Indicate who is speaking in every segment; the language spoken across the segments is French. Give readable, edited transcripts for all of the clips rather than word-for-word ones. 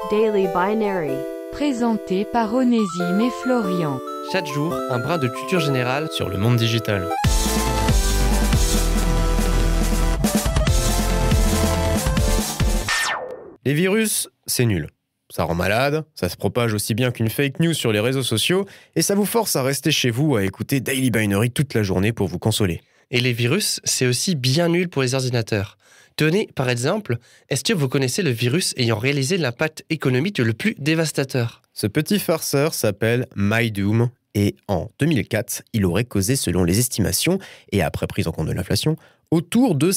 Speaker 1: Daily Binary.
Speaker 2: Présenté par Onésime et Florian.
Speaker 3: Chaque jour, un brin de culture générale sur le monde digital. Les virus, c'est nul. Ça rend malade, ça se propage aussi bien qu'une fake news sur les réseaux sociaux, et ça vous force à rester chez vous à écouter Daily Binary toute la journée pour vous consoler. Et les virus, c'est aussi bien nul pour les ordinateurs. Tenez, par exemple, est-ce que vous connaissez le virus ayant réalisé l'impact économique le plus dévastateur ? Ce petit farceur s'appelle MyDoom, et en 2004, il aurait causé, selon les estimations, et après prise en compte de l'inflation, autour de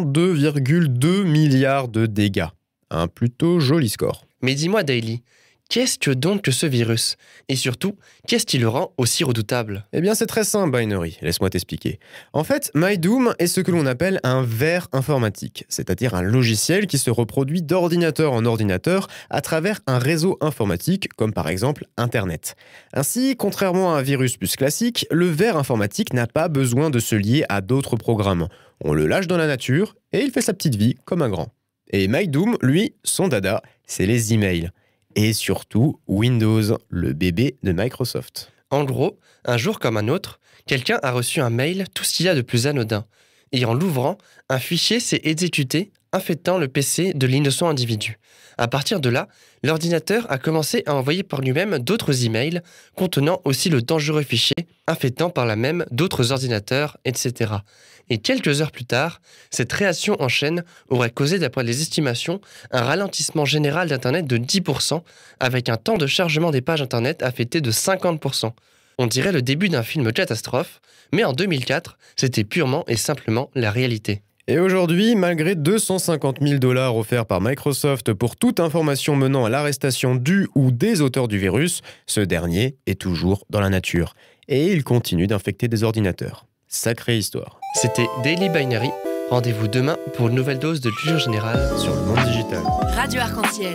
Speaker 3: 52,2 milliards de dégâts. Un plutôt joli score. Mais dis-moi, Daily, qu'est-ce que donc que ce virus ? Et surtout, qu'est-ce qui le rend aussi redoutable ? Eh bien, c'est très simple, Binary. Laisse-moi t'expliquer. En fait, MyDoom est ce que l'on appelle un ver informatique, c'est-à-dire un logiciel qui se reproduit d'ordinateur en ordinateur à travers un réseau informatique, comme par exemple Internet. Ainsi, contrairement à un virus plus classique, le ver informatique n'a pas besoin de se lier à d'autres programmes. On le lâche dans la nature et il fait sa petite vie comme un grand. Et MyDoom, lui, son dada, c'est les emails. Et surtout Windows, le bébé de Microsoft. En gros, un jour comme un autre, quelqu'un a reçu un mail, tout ce qu'il y a de plus anodin. Et en l'ouvrant, un fichier s'est exécuté, infectant le PC de l'innocent individu. À partir de là, l'ordinateur a commencé à envoyer par lui-même d'autres emails contenant aussi le dangereux fichier, infectant par là même d'autres ordinateurs, etc. Et quelques heures plus tard, cette réaction en chaîne aurait causé, d'après les estimations, un ralentissement général d'Internet de 10%, avec un temps de chargement des pages Internet affecté de 50%. On dirait le début d'un film catastrophe, mais en 2004, c'était purement et simplement la réalité. Et aujourd'hui, malgré 250 000 $ offerts par Microsoft pour toute information menant à l'arrestation du ou des auteurs du virus, ce dernier est toujours dans la nature. Et il continue d'infecter des ordinateurs. Sacrée histoire. C'était Daily Binary. Rendez-vous demain pour une nouvelle dose de culture générale sur le monde digital.
Speaker 2: Radio Arc-en-Ciel.